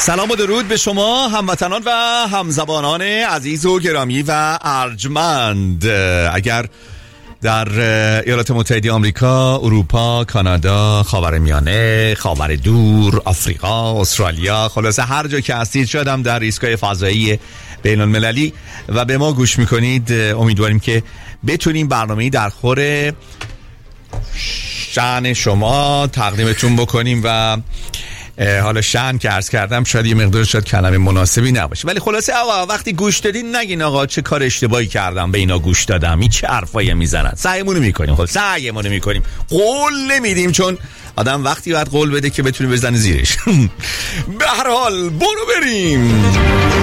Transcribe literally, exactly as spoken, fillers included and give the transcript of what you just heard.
سلام و درود به شما هموطنان و همزبانان عزیز و گرامی و ارجمند. اگر در ایالات متحده آمریکا، اروپا، کانادا، خاورمیانه، خاور دور، آفریقا، استرالیا، خلاصه هر جا که هستید، شاید هم در ایستگاه فضایی بین المللی و به ما گوش میکنید، امیدواریم که بتونیم برنامه‌ای در خور شأن شما تقدیمتون بکنیم و حالا شأن که عرض کردم شاید یه مقدار شاید کلمه مناسبی نباشه، ولی خلاصه آقا وقتی گوش دادین نگین آقا چه کار اشتباهی کردم به اینا گوش دادم، این چه حرفایی میزنن. سعیمونو میکنیم، خب سعیمونو میکنیم، قول نمیدیم، چون آدم وقتی باید قول بده که بتونه بزنه زیرش. به هر حال برو بریم.